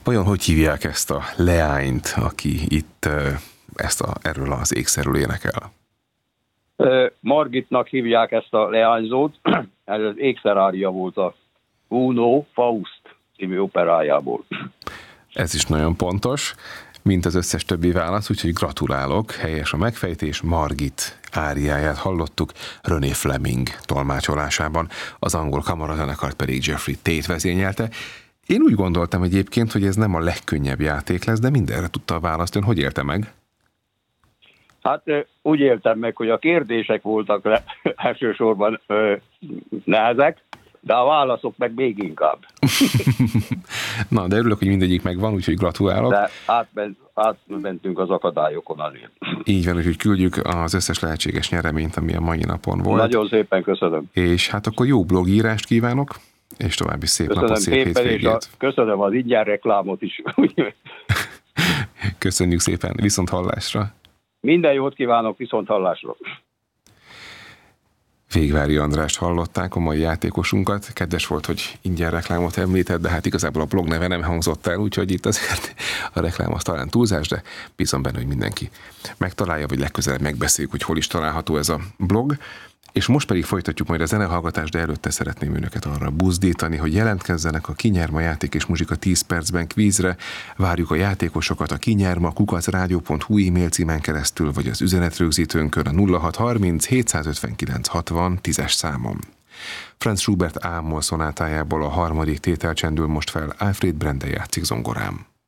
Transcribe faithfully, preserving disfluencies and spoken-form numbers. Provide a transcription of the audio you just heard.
Vajon hogy hívják ezt a leányt, aki itt ezt a, erről az ékszerről énekel? Margitnak hívják ezt a leányzót, ez az ékszerária volt a Uno Faust című operájából. Ez is nagyon pontos, mint az összes többi válasz, úgyhogy gratulálok, helyes a megfejtés, Margit áriáját hallottuk René Fleming tolmácsolásában, az angol kamarazenekart pedig Jeffrey Tate vezényelte. Én úgy gondoltam egyébként, hogy ez nem a legkönnyebb játék lesz, de mindenre tudta a választ. Ön hogy élte meg? Hát úgy éltem meg, hogy a kérdések voltak le, elsősorban ö, nehezek, de a válaszok meg még inkább. Na, de örülök, hogy mindegyik megvan, úgyhogy gratulálok. De átment, átmentünk az akadályokon azért. Így van, úgyhogy küldjük az összes lehetséges nyereményt, ami a mai napon volt. Nagyon szépen köszönöm. És hát akkor jó blogírást kívánok, és további szép köszönöm napot, szép hétvégét. Köszönöm az ingyen reklámot is. Köszönjük szépen, viszont hallásra. Minden jót kívánok, viszont hallásra. Végvári Andrást hallották, a mai játékosunkat. Kedves volt, hogy ingyen reklámot említett, de hát igazából a blog neve nem hangzott el, úgyhogy itt azért a reklám az talán túlzás, de bízom benne, hogy mindenki megtalálja, vagy legközelebb megbeszéljük, hogy hol is található ez a blog. És most pedig folytatjuk majd a zenehallgatást, de előtte szeretném önöket arra buzdítani, hogy jelentkezzenek a Kinyerma játék és muzsika tíz percben kvízre. Várjuk a játékosokat a kinyerma kukac rádió pont hu e-mail címen keresztül, vagy az üzenetrögzítőnkön a nulla hat harminc hétszázötvenkilenc hatvan tízes számon. Franz Schubert A-moll szonátájából a harmadik tétel csendül most fel, Alfred Brendel játszik zongorán.